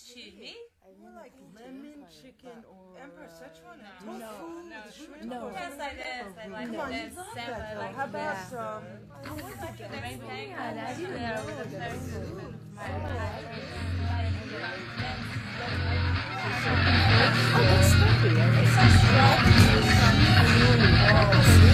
Me? More like lemon chicken or Emperor Szechuan and tofu. No, shrimp no. tofu. Yes, I did. I like Come on, it. you love Salmon, that I though. like How it. about The main thing, Yeah, that's yeah, good. with a very good friend of mine. Oh, that's lovely. It's so strong.